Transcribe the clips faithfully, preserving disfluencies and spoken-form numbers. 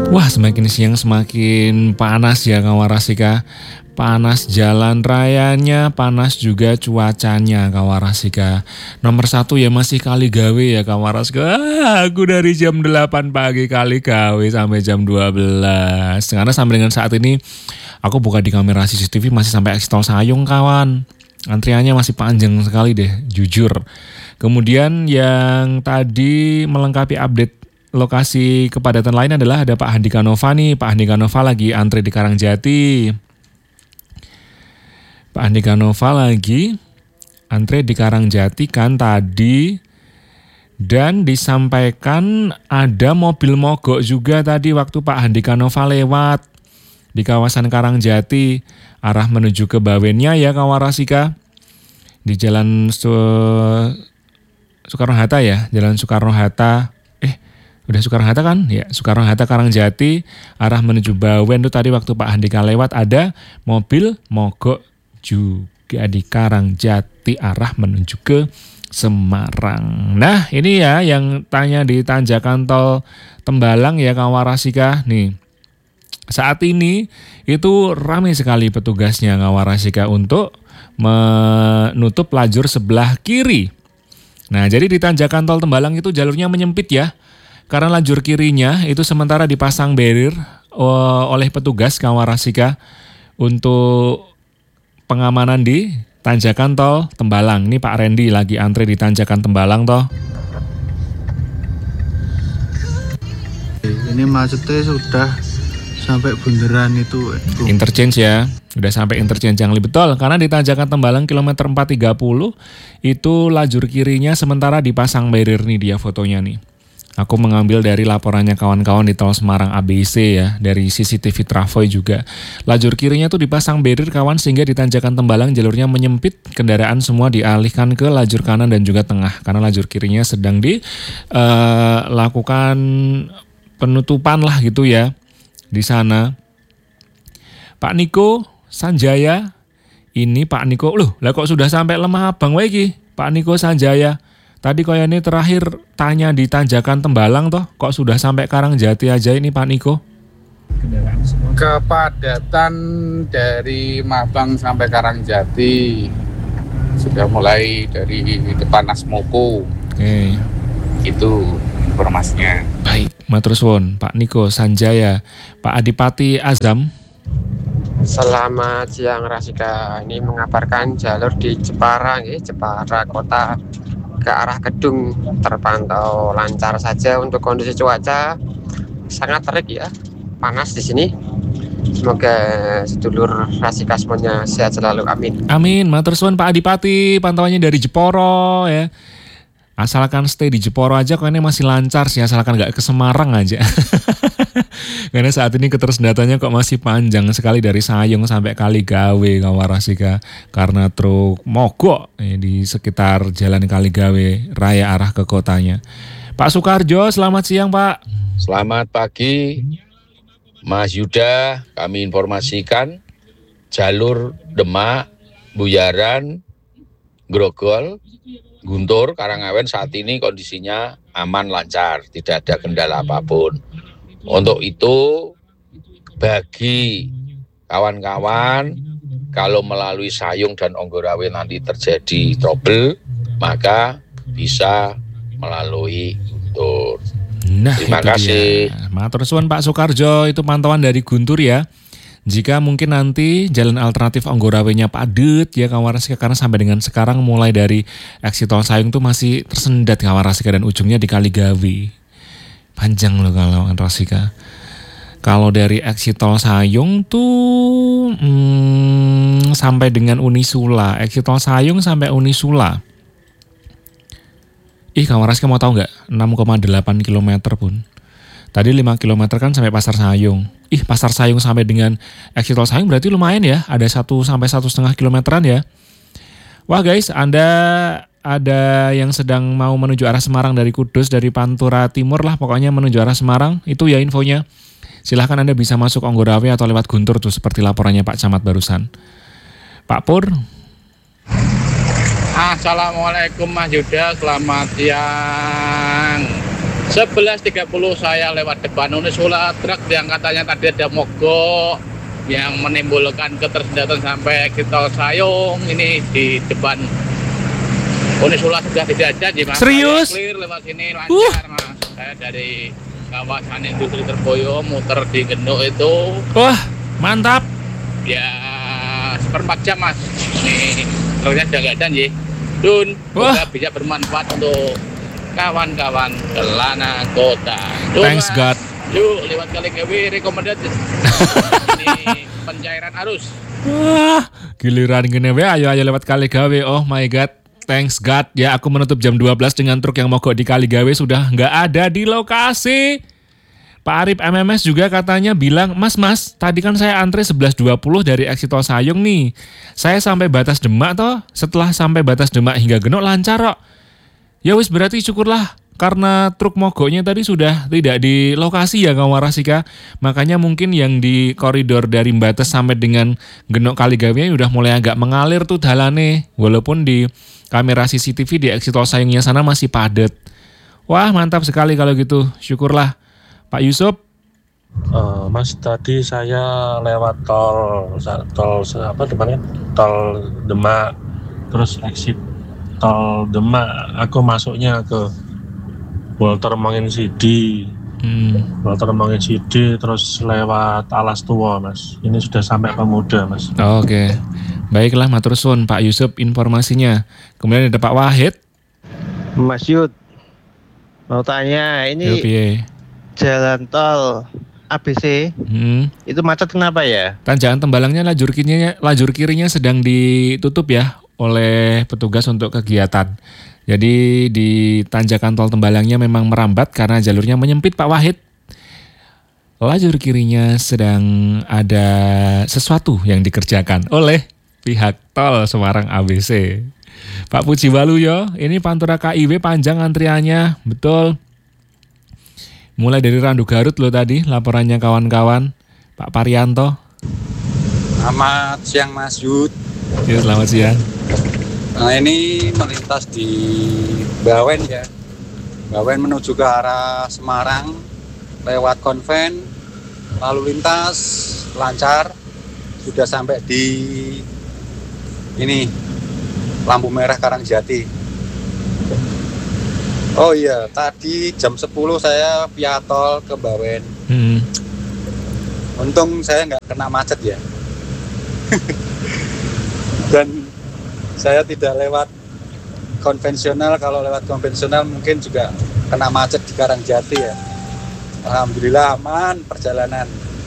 Wah, semakin siang semakin panas ya Kawarasika. Panas jalan rayanya, panas juga cuacanya Kawarasika. Nomor satu ya masih kali gawe ya Kawarasika. Ah, aku dari jam delapan pagi kali gawe sampai jam dua belas. Karena sampai dengan saat ini aku buka di kamera C C T V masih sampai Exit Tol Sayung kawan. Antriannya masih panjang sekali deh, jujur. Kemudian yang tadi melengkapi update lokasi kepadatan lain adalah ada Pak Handika Nova nih. Pak Handika Nova lagi antri di Karangjati. Pak Handika Nova lagi antri di Karangjati kan tadi. Dan disampaikan ada mobil mogok juga tadi waktu Pak Handika Nova lewat di kawasan Karangjati. Arah menuju ke Bawennya ya Kawarasika. Di jalan Su- Soekarno-Hatta ya. Jalan Soekarno-Hatta. Udah Soekarno-Hatta kan? Ya, Soekarno-Hatta Karangjati arah menuju Bawen tuh tadi waktu Pak Handika lewat ada mobil mogok juga di Karangjati arah menuju ke Semarang. Nah, ini ya yang tanya di tanjakan tol Tembalang ya Kawarasika nih. Saat ini itu ramai sekali petugasnya Kawarasika untuk menutup lajur sebelah kiri. Nah, jadi di tanjakan tol Tembalang itu jalurnya menyempit ya. Karena lajur kirinya itu sementara dipasang barrier oleh petugas Kawarasika untuk pengamanan di tanjakan tol Tembalang. Ini Pak Randy lagi antri di tanjakan Tembalang toh. Ini macetnya sudah sampai bundaran itu. Interchange ya. Udah sampai interchange yang lebih betul. Karena di tanjakan Tembalang kilometer empat tiga puluh itu lajur kirinya sementara dipasang barrier nih dia fotonya nih. Aku mengambil dari laporannya kawan-kawan di tol Semarang A B C ya, dari C C T V Travoy juga. Lajur kirinya tuh dipasang barrier kawan sehingga di tanjakan Tembalang jalurnya menyempit, kendaraan semua dialihkan ke lajur kanan dan juga tengah karena lajur kirinya sedang dilakukan uh, penutupan lah gitu ya di sana. Pak Niko Sanjaya, ini Pak Niko, loh lah kok sudah sampai Lemah Abang wae iki, Pak Niko Sanjaya. Tadi kayaknya terakhir tanya di tanjakan Tembalang toh, kok sudah sampai Karangjati aja ini Pak Niko? Kepadatan dari Mabang sampai Karangjati sudah mulai dari depan Asmoko. Oke. Itu informasinya. Baik, matur suwun Pak Niko Sanjaya. Pak Adipati Azam. Selamat siang Rasika. Ini mengabarkan jalur di Jepara, ya, Jepara Kota ke arah Kedung terpantau lancar saja. Untuk kondisi cuaca sangat terik ya, panas di sini. Semoga sedulur Rasika semuanya sehat selalu, amin. Amin, matur suwun Pak Adipati, pantauannya dari Jeporo ya. Asalkan stay di Jeporo aja kayaknya masih lancar sih, asalkan nggak ke Semarang aja. Karena saat ini ketersendataannya kok masih panjang sekali dari Sayung sampai Kaligawe Kawarasika karena truk mogok eh, di sekitar Jalan Kaligawe raya arah ke kotanya. Pak Sukarjo, selamat siang Pak. Selamat pagi Mas Yuda, kami informasikan jalur Demak, Buyaran, Grogol, Guntur, Karangawen saat ini kondisinya aman lancar, tidak ada kendala apapun. Untuk itu bagi kawan-kawan kalau melalui Sayung dan Onggorawe nanti terjadi trouble maka bisa melalui Guntur. Nah, terima itu kasih. Dia. Matur suwun Pak Sukarjo, itu pantauan dari Guntur ya. Jika mungkin nanti jalan alternatif Onggorawenya padet ya Kawarasika karena sampai dengan sekarang mulai dari Exit Tol Sayung tuh masih tersendat Kawarasika dan ujungnya di Kaligawe. Panjang loh kalau Kawarasika. Kalau dari Exit Tol Sayung tuh hmm, sampai dengan Unisula, Exit Tol Sayung sampai Unisula. Ih Kawarasika mau tahu nggak? enam koma delapan kilometer pun. Tadi lima kilometer kan sampai Pasar Sayung. Ih Pasar Sayung sampai dengan Exit Tol Sayung berarti lumayan ya. Ada satu sampai satu setengah kilometeran ya. Wah guys, Anda ada yang sedang mau menuju arah Semarang dari Kudus, dari Pantura Timur lah pokoknya menuju arah Semarang. Itu ya infonya. Silahkan Anda bisa masuk Onggorawe atau lewat Guntur tuh seperti laporannya Pak Camat barusan. Pak Pur. Assalamualaikum Mas Yuda, selamat siang. sebelas tiga puluh saya lewat depan Unisula, truk yang katanya tadi ada mogok yang menimbulkan ketersendatan sampai kita sayung ini di depan Unisula sudah tidak ada. Mas. Serius? Saya clear lewat sini lancar uh. mas. Saya dari kawasan industri Terboyo muter di Genduk itu. Wah mantap. Ya seperempat jam mas. Ini truknya sudah nggak ada nih. Dun, semoga bisa bermanfaat untuk kawan-kawan Kelana Kota. Duh, Thanks mas. God. Yuk lewat kali gawe rekomendasi. Ini pencairan arus. Wah, giliran gini we, ayo ayo lewat kali gawe. Oh my God, thanks God. Ya aku menutup jam dua belas dengan truk yang mogok di kali gawe sudah nggak ada di lokasi. Pak Arif M M S juga katanya bilang, Mas Mas, tadi kan saya antre sebelas dua puluh dari exit Tol Sayung nih. Saya sampai batas Demak toh. Setelah sampai batas Demak hingga Genuk lancar kok. Ya wis berarti syukurlah. Karena truk mogoknya tadi sudah tidak di lokasi ya kawan Rasika. Makanya mungkin yang di koridor dari Mbates sampai dengan Genuk Kaligawe udah mulai agak mengalir tuh dalane. Walaupun di kamera C C T V di exit Tol Sayungnya sana masih padat. Wah mantap sekali kalau gitu. Syukurlah. Pak Yusuf. Uh, mas tadi saya lewat tol tol apa depannya tol Demak, terus exit tol Demak. Aku masuknya ke Walter Mangin Sidi, hmm. Walter Mangin Sidi, terus lewat Alas Tua, Mas. Ini sudah sampai Pemuda, Mas. Oh, Oke, okay. Baiklah, matur suwun Pak Yusuf informasinya. Kemudian ada Pak Wahid. Mas Yud, mau tanya, ini Yopiye. Jalan tol A B C hmm. itu macet kenapa ya? Tanjakan Tembalangnya lajur kirinya, lajur kirinya sedang ditutup ya oleh petugas untuk kegiatan. Jadi di tanjakan tol Tembalangnya memang merambat karena jalurnya menyempit Pak Wahid. Lajur kirinya sedang ada sesuatu yang dikerjakan oleh pihak tol Semarang A B C. Pak Puji Waluyo, ini Pantura K I W panjang antriannya, betul. Mulai dari Randu Garut loh tadi laporannya kawan-kawan. Pak Parianto. Selamat siang Mas Yud. Ya, selamat siang. Nah ini melintas di Bawen ya, Bawen menuju ke arah Semarang lewat Konven, lalu lintas lancar, sudah sampai di ini lampu merah Karangjati. Oh iya, tadi jam sepuluh saya via tol ke Bawen. Hmm. Untung saya nggak kena macet ya. Dan saya tidak lewat konvensional. Kalau lewat konvensional mungkin juga kena macet di Karangjati ya. Alhamdulillah aman perjalanan.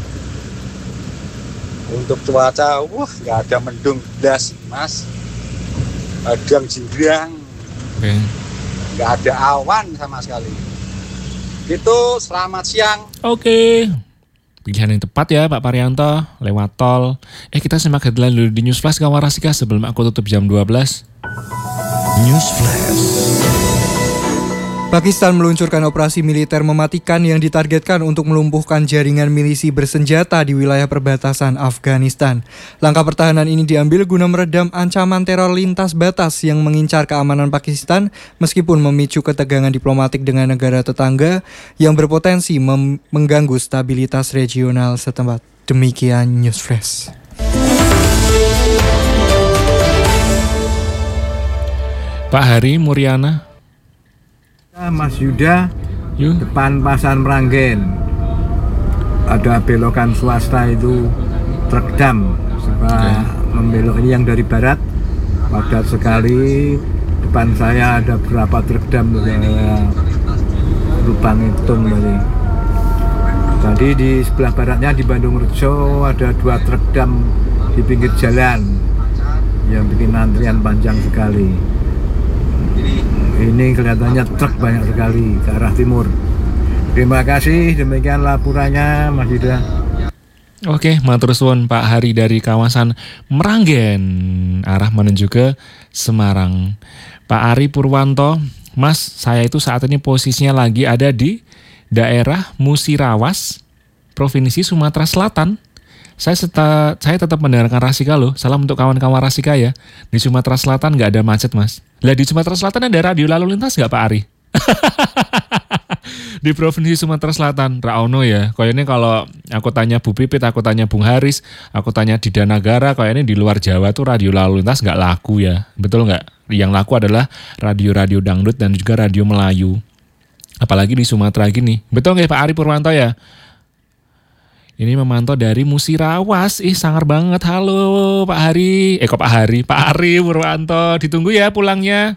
Untuk cuaca, wah nggak ada mendung das mas, hadang jingrang, okay. Nggak ada awan sama sekali. Itu selamat siang. Oke. Okay. Pilihan yang tepat ya Pak Parianto, lewat tol. Eh kita simak headline dulu di News Flash kawan Rasika sebelum aku tutup jam dua belas. News Flash. Pakistan meluncurkan operasi militer mematikan yang ditargetkan untuk melumpuhkan jaringan milisi bersenjata di wilayah perbatasan Afghanistan. Langkah pertahanan ini diambil guna meredam ancaman teror lintas batas yang mengincar keamanan Pakistan meskipun memicu ketegangan diplomatik dengan negara tetangga yang berpotensi mem- mengganggu stabilitas regional setempat. Demikian News Flash. Pak Hari Muryana. Mas Yuda, Yuh. Depan Pasar Meranggen ada belokan swasta itu truk dam okay. Membelok ini yang dari barat padat sekali. Depan saya ada berapa truk dam saya lupa ngitung tadi. Tadi di sebelah baratnya di Bandung Rejo ada dua truk dam di pinggir jalan yang bikin antrian panjang sekali. Ini kelihatannya truk banyak sekali ke arah timur. Terima kasih, demikian laporannya Mas Yuda. Oke, matur suwun Pak Hari dari kawasan Meranggen, arah menuju ke Semarang. Pak Ari Purwanto, Mas, saya itu saat ini posisinya lagi ada di daerah Musirawas, Provinsi Sumatera Selatan. Saya, seta, saya tetap mendengarkan Rasika loh. Salam untuk kawan-kawan Rasika ya. Di Sumatera Selatan nggak ada macet mas. Lah di Sumatera Selatan ada radio lalu lintas nggak Pak Ari? di Provinsi Sumatera Selatan. Raono ya. Kayaknya kalau aku tanya Bu Pipit, aku tanya Bung Haris, aku tanya Dida Nagara, kayaknya di luar Jawa tuh radio lalu lintas nggak laku ya. Betul nggak? Yang laku adalah radio-radio dangdut dan juga radio Melayu. Apalagi di Sumatera gini. Betul nggak Pak Ari Purwanto ya? Ini memantau dari Musirawas. Ih sangar banget. Halo Pak Hari. Eh kok Pak Hari? Pak Ari Purwanto. Ditunggu ya pulangnya.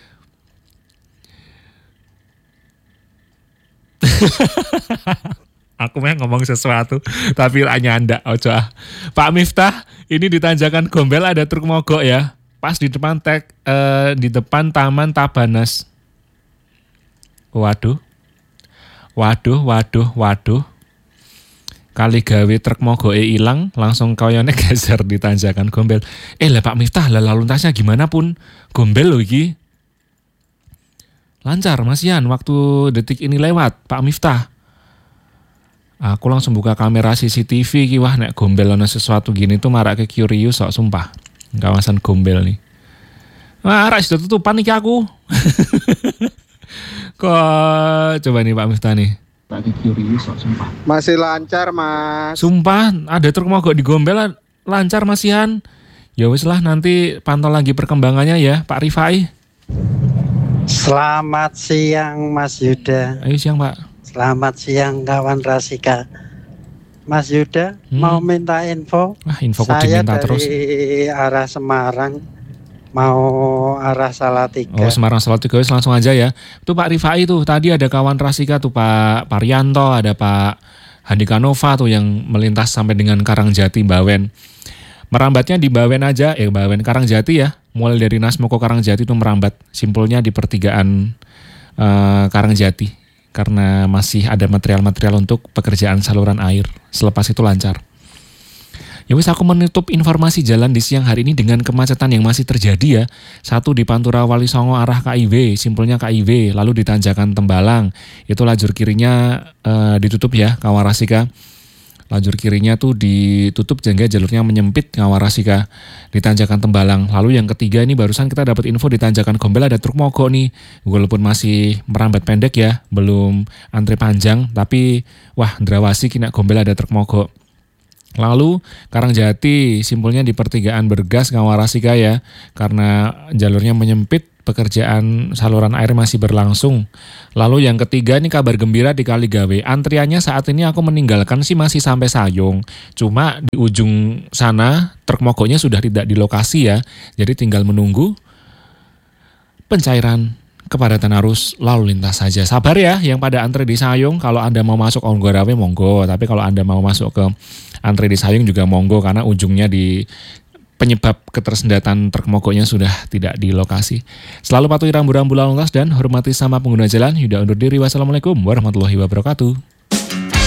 Aku mah ngomong sesuatu tapi hanya anda. Ojo ah. Pak Miftah, ini di Tanjakan Gombel ada truk mogok ya. Pas di depan tek, eh, di depan Taman Tabanas. Waduh. Waduh, waduh, waduh. Kali gawe truk mogoke ilang, langsung koyone geser di Tanjakan Gombel. Eh lah Pak Miftah, lah lalu lintasnya gimana pun Gombel loh iki. Lancar Mas Yan, waktu detik ini lewat Pak Miftah. Aku langsung buka kamera C C T V ki, wah nek Gombel ana sesuatu gini tuh marak ke curious sok sumpah. Kawasan Gombel nih. Wah, rak sudah tutupan iki aku. Kok coba nih Pak Miftah nih. Masih lancar Mas. Sumpah ada truk mogok di Gombel lancar Mas Yan. Ya wis lah nanti pantau lagi perkembangannya ya Pak Rifai. Selamat siang Mas Yuda. Ayo siang Pak. Selamat siang kawan Rasika. Mas Yuda hmm. mau minta info. Ah, info saya minta dari terus. arah Semarang mau arah Salatiga. Oh Semarang Salatiga langsung aja ya. Itu Pak Rifai tuh tadi ada kawan Rasika tuh Pak Parianto, ada Pak Handika Nova tuh yang melintas sampai dengan Karangjati Bawen. Merambatnya di Bawen aja, eh Bawen Karangjati ya. Mulai dari Nasmoko Karangjati itu merambat. Simpulnya di pertigaan uh, Karangjati. Karena masih ada material-material untuk pekerjaan saluran air. Selepas itu lancar. Ya wis aku menutup informasi jalan di siang hari ini dengan kemacetan yang masih terjadi ya. Satu di Pantura Wali Songo arah K I W, simpulnya K I W, lalu di Tanjakan Tembalang. Itu lajur kirinya uh, ditutup ya, Kawarasika. Lajur kirinya tuh ditutup sehingga jalurnya menyempit Kawarasika di Tanjakan Tembalang. Lalu yang ketiga ini barusan kita dapat info di Tanjakan Gombel ada truk mogok nih. Walaupun masih merambat pendek ya, belum antre panjang, tapi wah ndrawasi kena Gombel ada truk mogok. Lalu Karangjati simpulnya di pertigaan Bergas Kawarasika ya, karena jalurnya menyempit, pekerjaan saluran air masih berlangsung. Lalu yang ketiga ini kabar gembira di Kaligawe, antriannya saat ini aku meninggalkan sih masih sampai Sayung, cuma di ujung sana truk mogoknya sudah tidak di lokasi ya, jadi tinggal menunggu pencairan kepadatan arus lalu lintas saja. Sabar ya yang pada antre di Sayung, kalau Anda mau masuk Onggarawe monggo, tapi kalau Anda mau masuk ke antre di Sayung juga monggo karena ujungnya di penyebab ketersendatan truk mogoknya sudah tidak di lokasi. Selalu patuhi rambu-rambu lalu lintas dan hormati sama pengguna jalan. Yuda undur diri. Wassalamualaikum warahmatullahi wabarakatuh.